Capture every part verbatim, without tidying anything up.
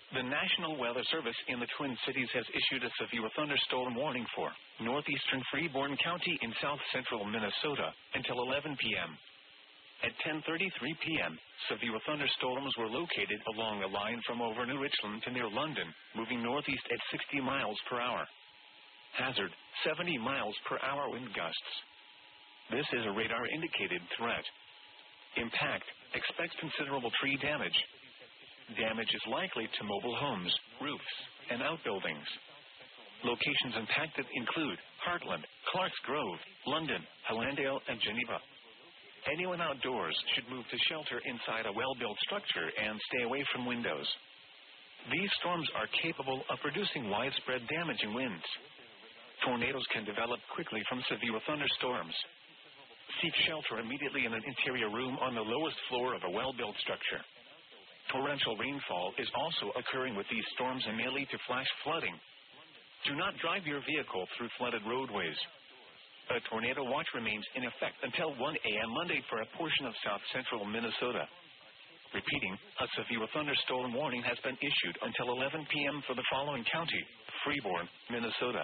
The National Weather Service in the Twin Cities has issued a severe thunderstorm warning for northeastern Freeborn County in south-central Minnesota until eleven p.m. At ten thirty-three p.m., severe thunderstorms were located along a line from over New Richland to near London, moving northeast at sixty miles per hour. Hazard, seventy miles per hour wind gusts. This is a radar-indicated threat. Impact, expect considerable tree damage. Damage is likely to mobile homes, roofs, and outbuildings. Locations impacted include Heartland, Clarks Grove, London, Hallandale, and Geneva. Anyone outdoors should move to shelter inside a well-built structure and stay away from windows. These storms are capable of producing widespread damaging winds. Tornadoes can develop quickly from severe thunderstorms. Seek shelter immediately in an interior room on the lowest floor of a well-built structure. Torrential rainfall is also occurring with these storms and may lead to flash flooding. Do not drive your vehicle through flooded roadways. A tornado watch remains in effect until one a.m. Monday for a portion of south-central Minnesota. Repeating, a severe thunderstorm warning has been issued until eleven p.m. for the following county: Freeborn, Minnesota.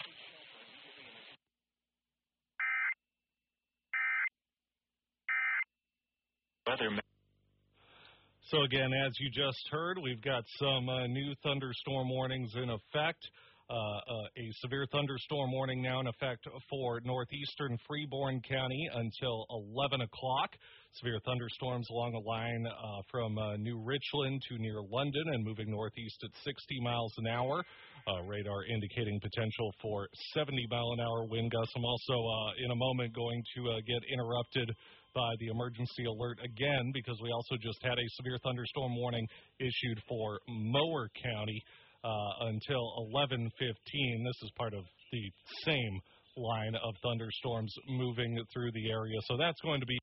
Weather. So again, as you just heard, we've got some uh, new thunderstorm warnings in effect. Uh, uh, a severe thunderstorm warning now in effect for northeastern Freeborn County until eleven o'clock. Severe thunderstorms along the line uh, from uh, New Richland to near London and moving northeast at sixty miles an hour. Uh, radar indicating potential for seventy mile an hour wind gusts. I'm also uh, in a moment going to uh, get interrupted by the emergency alert again because we also just had a severe thunderstorm warning issued for Mower County uh, until eleven fifteen. This is part of the same line of thunderstorms moving through the area. So that's going to be